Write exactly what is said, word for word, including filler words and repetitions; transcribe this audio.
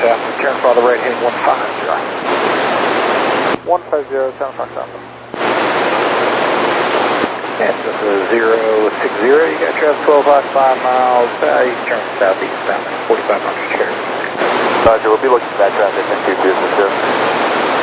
south, turn for the right heading one five zero. one five zero, seven five south. And this is zero six zero, you got traffic twelve point five miles, uh, you turn southeast bound at forty-five hundred Cherokee. Roger, we'll be looking for that traffic into business.